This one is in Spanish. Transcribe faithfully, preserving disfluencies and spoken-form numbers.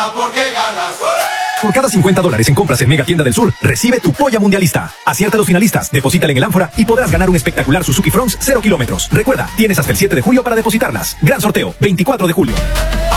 porque ganas. Por cada cincuenta dólares en compras en Mega Tienda del Sur, recibe tu polla mundialista. Acierta a los finalistas, deposítala en el ánfora y podrás ganar un espectacular Suzuki Fronx cero kilómetros. Recuerda, tienes hasta el siete de julio para depositarlas. Gran sorteo, veinticuatro de julio.